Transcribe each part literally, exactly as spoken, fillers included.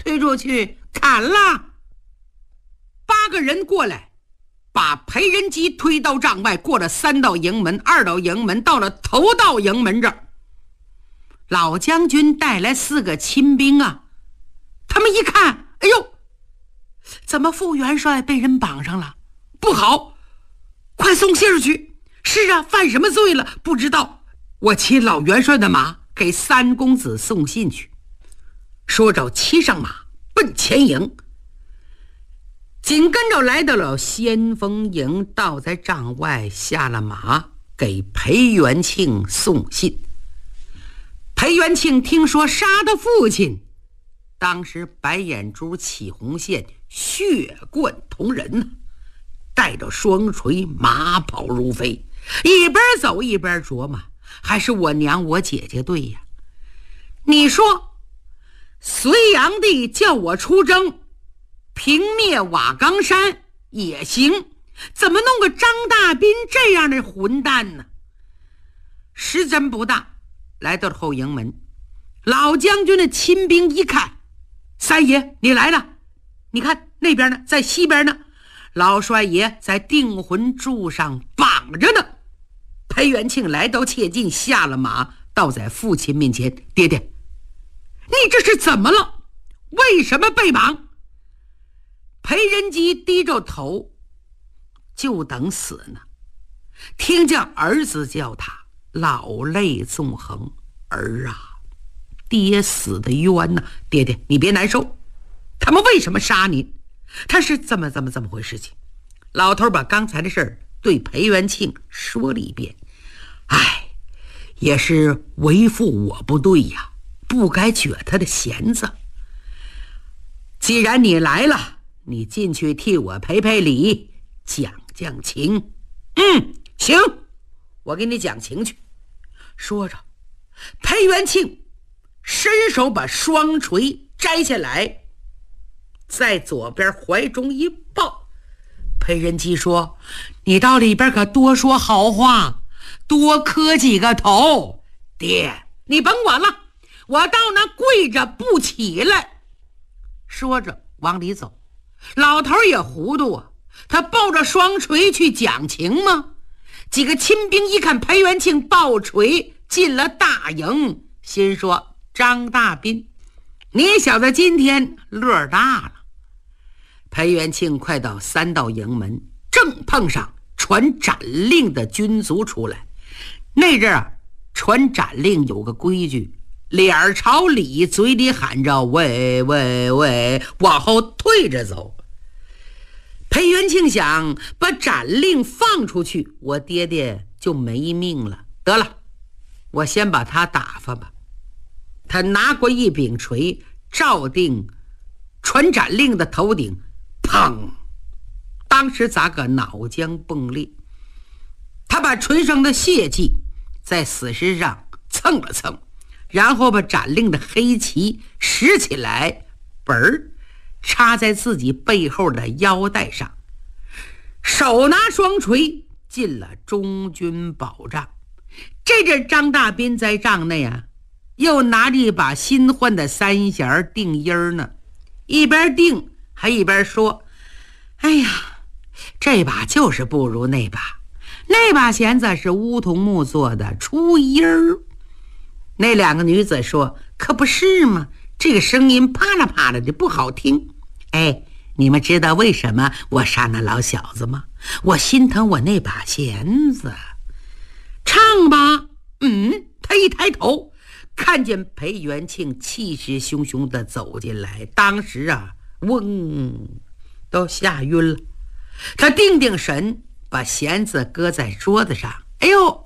推出去砍了。八个人过来，把裴仁基推到帐外，过了三道营门，二道营门，到了头道营门这儿。老将军带来四个亲兵啊，他们一看，哎呦，怎么副元帅被人绑上了？不好，快送信儿去。是啊，犯什么罪了？不知道。我骑老元帅的马给三公子送信去。说着骑上马奔前营，紧跟着来到了先锋营，倒在帐外下了马，给裴元庆送信。裴元庆听说杀的父亲，当时白眼珠起红线，血贯瞳仁呢，带着双锤，马跑如飞，一边走一边琢磨，还是我娘我姐姐对呀。你说隋炀帝叫我出征平灭瓦岗山也行，怎么弄个张大斌这样的混蛋呢？时针不大，来到了后营门，老将军的亲兵一看，三爷你来了，你看那边呢，在西边呢，老帅爷在定魂柱上绑着呢。裴元庆来到切近，下了马，倒在父亲面前，爹爹，你这是怎么了？为什么被绑？裴仁基低着头，就等死呢。听见儿子叫他，老泪纵横。儿啊，爹死的冤呐！爹爹你别难受，他们为什么杀您？他是怎么怎么怎么回事情？老头把刚才的事儿对裴元庆说了一遍。哎，也是为父我不对呀，不该撅他的弦子。既然你来了，你进去替我赔赔礼，讲讲情。嗯，行，我给你讲情去。说着，裴元庆伸手把双锤摘下来，在左边怀中一抱。裴仁基说，你到里边可多说好话，多磕几个头。爹你甭管了，我到那跪着不起来。说着往里走。老头也糊涂啊，他抱着双锤去讲情吗？几个亲兵一看裴元庆抱锤进了大营，心说，张大斌，你小子今天乐大了。裴元庆快到三道营门，正碰上传斩令的军卒出来。那阵儿传斩令有个规矩，脸儿朝里，嘴里喊着喂喂喂，往后退着走。裴元庆想把斩令放出去，我爹爹就没命了。得了，我先把他打发吧。他拿过一柄锤，照定传斩令的头顶，砰！当时砸个脑浆迸裂。他把锤上的血迹在死尸上蹭了蹭，然后把斩令的黑旗拾起来，本儿插在自己背后的腰带上，手拿双锤进了中军宝帐。这阵张大斌在帐内啊，又拿着一把新换的三弦定音呢，一边定还一边说，哎呀，这把就是不如那把，那把弦子是乌桐木做的，出音儿。那两个女子说，可不是吗？这个声音啪啦啪啦的不好听。哎，你们知道为什么我杀那老小子吗？我心疼我那把弦子。唱吧。嗯，他一抬头看见裴元庆气势汹汹地走进来，当时啊，嗡，都吓晕了。他定定神，把弦子搁在桌子上。哎呦，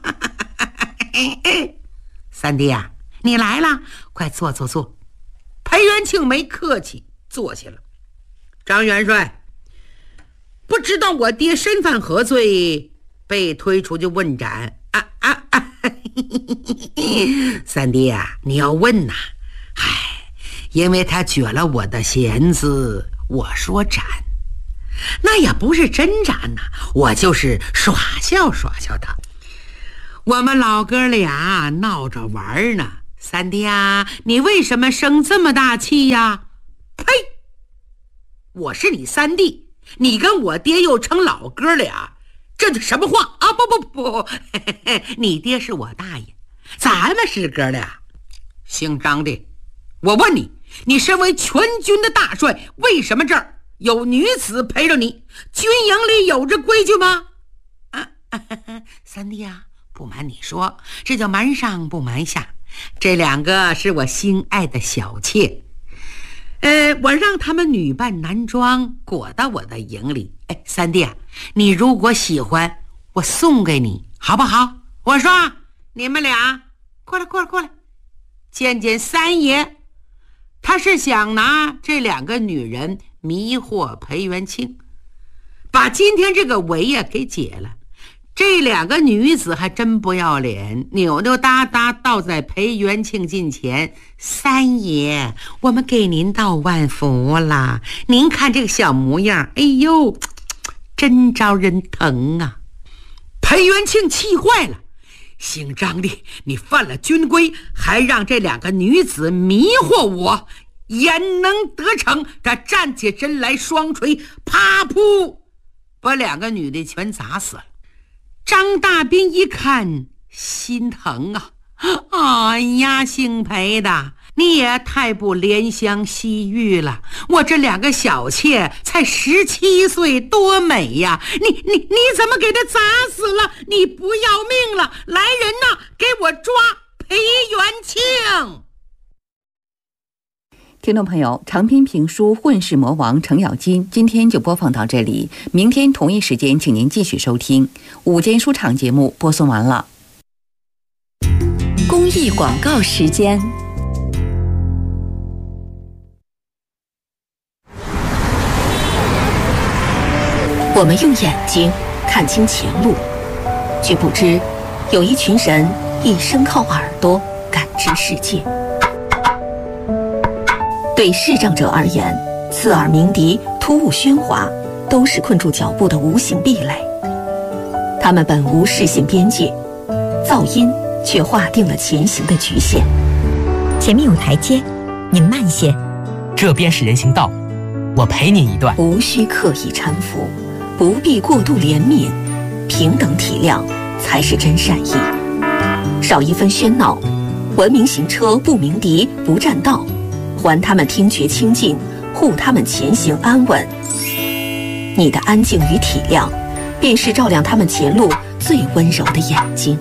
三弟啊，你来了，快坐坐坐。裴元庆没客气，坐下了。张元帅，不知道我爹身犯何罪，被推出去问斩。啊啊啊！三弟啊，你要问呐、啊？唉，因为他撅了我的弦子，我说斩，那也不是真斩呐、啊，我就是耍笑耍笑他。我们老哥俩闹着玩呢。三弟啊，你为什么生这么大气呀？ 呸！我是你三弟，你跟我爹又成老哥俩，这什么话啊？不不不，嘿嘿，你爹是我大爷，咱们是哥俩。姓张的，我问你，你身为全军的大帅，为什么这儿有女子陪着你？军营里有这规矩吗？啊啊三弟啊，不瞒你说，这叫瞒上不瞒下，这两个是我心爱的小妾，呃，我让他们女扮男装裹到我的营里。哎，三弟啊，你如果喜欢，我送给你，好不好？我说你们俩过来过来过来，见见三爷。他是想拿这两个女人迷惑裴元庆，把今天这个围呀给解了。这两个女子还真不要脸，扭扭哒哒倒在裴元庆近前：三爷，我们给您道万福啦，您看这个小模样，哎呦，真招人疼啊。裴元庆气坏了，姓张的，你犯了军规，还让这两个女子迷惑我，焉能得逞？他站起身来，双锤啪噗把两个女的全砸死了。张大斌一看心疼啊，哎呀，姓裴的，你也太不怜香惜玉了，我这两个小妾才十七岁，多美呀，你你你怎么给他砸死了？你不要命了？来人呐，给我抓裴元庆！ 听众朋友，长篇评书《混世魔王程咬金》今天就播放到这里，明天同一时间请您继续收听。午间书场节目播送完了。 公益广告时间。我们用眼睛看清前路，却不知有一群人一生靠耳朵感知世界。对视障者而言，刺耳鸣笛、突兀喧哗都是困住脚步的无形壁垒。他们本无视线边界，噪音却划定了前行的局限。 前面有台阶，您慢些。 这边是人行道，我陪你一段。 无需刻意搀扶，不必过度怜悯，平等体谅才是真善意。少一分喧闹，文明行车不鸣笛不占道，还他们听觉清净，护他们前行安稳。你的安静与体谅，便是照亮他们前路最温柔的眼睛。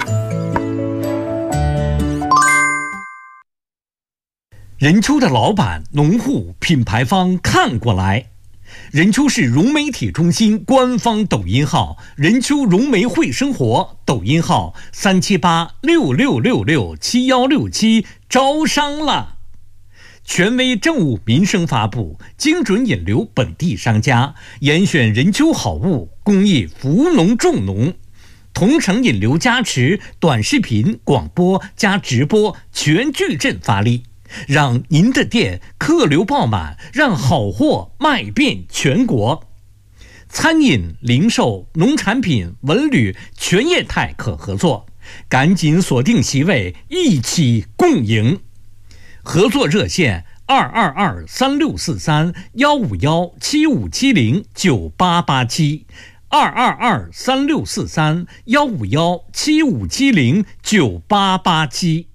任丘的老板、农户、品牌方看过来。任丘市融媒体中心官方抖音号任丘融媒会生活，抖音号三七八六六六六七幺六七，招商了。权威政务民生发布，精准引流本地商家，严选任丘好物，公益扶农种农。同城引流加持，短视频、广播加直播全矩阵发力，让您的店客流爆满，让好货卖遍全国。餐饮、零售、农产品、文旅全业态可合作，赶紧锁定席位，一起共赢。合作热线二二二三六四三幺五幺七五七零九八八七，二二二三六四三幺五幺七五七零九八八七。